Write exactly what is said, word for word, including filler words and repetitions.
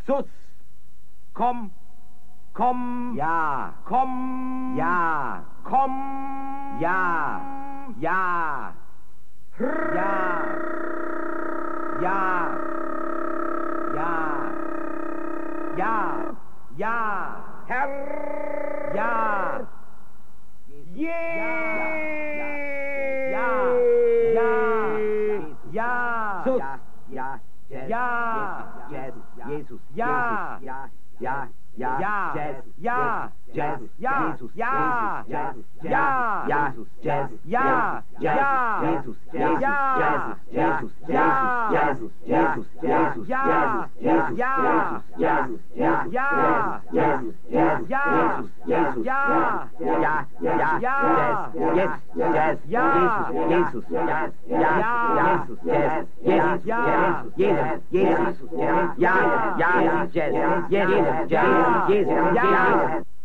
Sus. Komm, komm, Ja. komm, Ja. komm, Ja. Ja. Ja. Ja. Ja. Ja. Ja. Herr, Ja. je, Ja. Ja. Ja. Sus. Ja. Jazz. Ja. Jazz. Jesus. Ja. Ja. Ja. Ja. Ja. Jazz. Ja. Jazz. Ja. Jesus. Ja. Jazz. Ja. Jesus. Jazz. Ja. Ja. Jesus. Ja. Jesus. Ja. Jesus. Jesus. Jesus. Ja. Jesus. Ja. Jesus. Ja. Ja. Jesus. Jesus. Ja. Jesus. Ja. Ja. Ja. Ja. Yes. Jazz. Ja. Jesus. Jazz. Ja. Ja. Jesus. Jazz. Yes. Ja. Jesus. Jesus. Ja. Ja. Jazz. Yes. Jesus. Jazz. Ja. Jesus. Ja. Jesus.